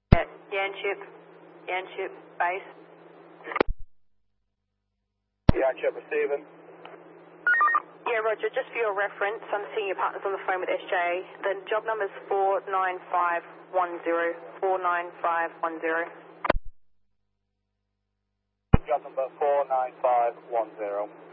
At Yanchip base. Yanchip receiving. Yeah, Roger, just for your reference, I'm seeing your partners on the phone with SJ. The job number is 49510. 49510. Job number 49510.